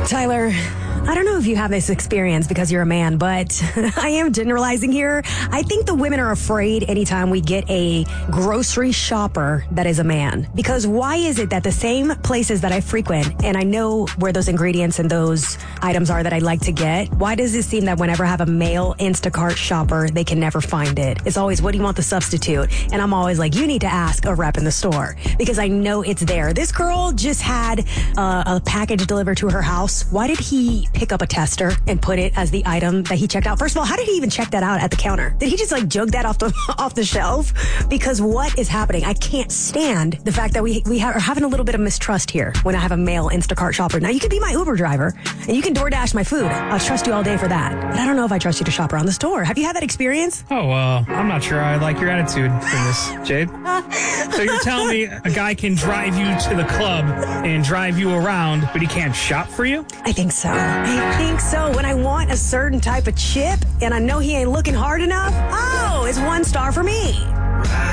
Tyler, I don't know if you have this experience because you're a man, but I am generalizing here. I think the women are afraid anytime we get a grocery shopper that is a man. Because why is it that the same places that I frequent, and I know where those ingredients and those items are that I like to get, why does it seem that whenever I have a male Instacart shopper, they can never find it? It's always, what do you want the substitute? And I'm always like, you need to ask a rep in the store because I know it's there. This girl just had a package delivered to her house. Why did he pick up a tester and put it as the item that he checked out? First of all, how did he even check that out at the counter? Did he just like jug that off the shelf? Because what is happening? I can't stand the fact that we are having a little bit of mistrust here when I have a male Instacart shopper. Now, you can be my Uber driver and you can DoorDash my food. I'll trust you all day for that. But I don't know if I trust you to shop around the store. Have you had that experience? Oh, I'm not sure I like your attitude in this, Jade. So you're telling me a guy can drive you to the club and drive you around, but he can't shop for you? I think so. I think so. When I want a certain type of chip and I know he ain't looking hard enough, it's 1 star for me.